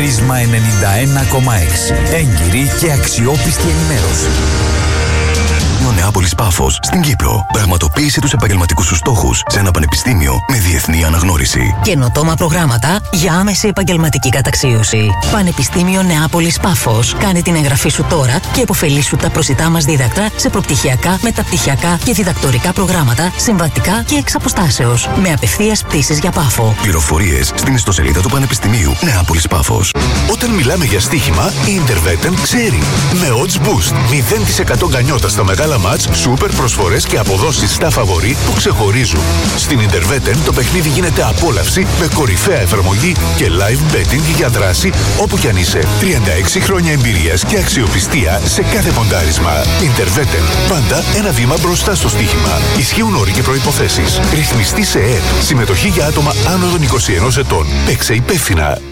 Πρίσμα 91,6. Έγκυρη και αξιόπιστη ενημέρωση. Ο Νεάπολης Πάφος στην Κύπρο. Πραγματοποίησε τους επαγγελματικούς σου στόχους σε ένα πανεπιστήμιο με διεθνή αναγνώριση. Καινοτόμα προγράμματα για άμεση επαγγελματική καταξίωση. Πανεπιστήμιο Νεάπολης Πάφος. Κάνε την εγγραφή σου τώρα και επωφελήσου τα προσιτά μας δίδακτρα σε προπτυχιακά, μεταπτυχιακά και διδακτορικά προγράμματα, συμβατικά και εξ αποστάσεως. Με απευθείας πτήσεις για Πάφο. Πληροφορίες στην ιστοσελίδα του Πανεπιστημίου Νεάπολης Πάφος. Όταν μιλάμε για στοίχημα, η Intervetten ξέρει. Με odds boost 0% γκανιότα στα μεγάλα μάτς, σούπερ προσφορές και αποδόσεις στα φαβορί που ξεχωρίζουν. Στην Intervetten το παιχνίδι γίνεται απόλαυση με κορυφαία εφαρμογή και live betting για δράση όπου κι αν είσαι. 36 χρόνια εμπειρίας και αξιοπιστία σε κάθε ποντάρισμα. Intervetten. Πάντα ένα βήμα μπροστά στο στοίχημα. Ισχύουν όροι και προϋποθέσεις. Ρυθμιστή σε ΕΕΠ. Συμμετοχή για άτομα άνω των 21 ετών. Παίξε υπεύθυνα.